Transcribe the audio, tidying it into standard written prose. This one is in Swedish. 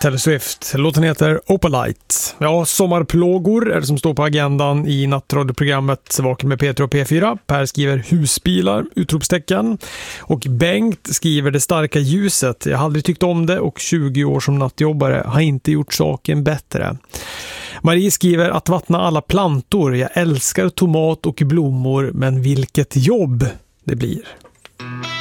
Taylor Swift. Låten heter Opalite. Ja, sommarplågor är det som står på agendan i nattradioprogrammet Vaken med Peter och P4. Per skriver husbilar, utropstecken. Och Bengt skriver det starka ljuset. Jag har aldrig tyckt om det och 20 år som nattjobbare har inte gjort saken bättre. Marie skriver att vattna alla plantor. Jag älskar tomat och blommor, men vilket jobb det blir.